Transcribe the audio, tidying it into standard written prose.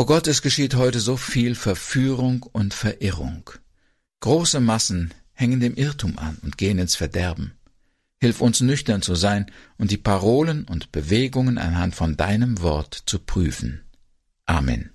O Gott, es geschieht heute so viel Verführung und Verirrung. Große Massen hängen dem Irrtum an und gehen ins Verderben. Hilf uns nüchtern zu sein und die Parolen und Bewegungen anhand von deinem Wort zu prüfen. Amen.